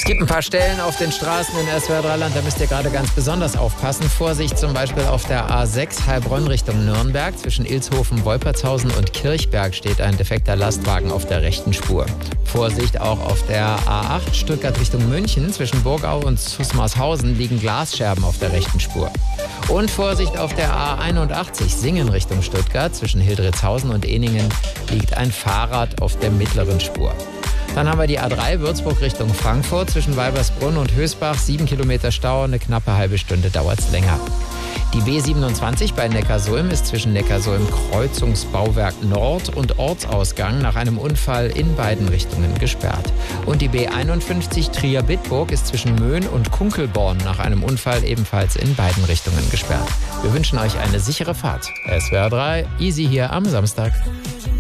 Es gibt ein paar Stellen auf den Straßen in SWR3-Land, da müsst ihr gerade ganz besonders aufpassen. Vorsicht zum Beispiel auf der A6 Heilbronn Richtung Nürnberg. Zwischen Ilshofen, Wolpertshausen und Kirchberg steht ein defekter Lastwagen auf der rechten Spur. Vorsicht auch auf der A8 Stuttgart Richtung München. Zwischen Burgau und Zusmarshausen liegen Glasscherben auf der rechten Spur. Und Vorsicht auf der A81 Singen Richtung Stuttgart. Zwischen Hildritzhausen und Ehningen liegt ein Fahrrad auf der mittleren Spur. Dann haben wir die A3 Würzburg Richtung Frankfurt. Zwischen Weibersbrunn und Hösbach 7 Kilometer Stau. Eine knappe halbe Stunde dauert es länger. Die B27 bei Neckarsulm ist zwischen Neckarsulm Kreuzungsbauwerk Nord und Ortsausgang nach einem Unfall in beiden Richtungen gesperrt. Und die B51 Trier-Bitburg ist zwischen Möhn und Kunkelborn nach einem Unfall ebenfalls in beiden Richtungen gesperrt. Wir wünschen euch eine sichere Fahrt. SWR 3, easy hier am Samstag.